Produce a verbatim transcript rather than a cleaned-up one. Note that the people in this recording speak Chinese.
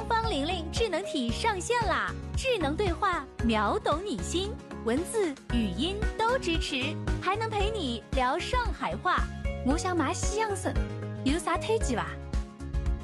方玲玲智能体上线啦！智能对话，秒懂你心，文字、语音都支持，还能陪你聊上海话。我想买西洋参，有啥推荐吧？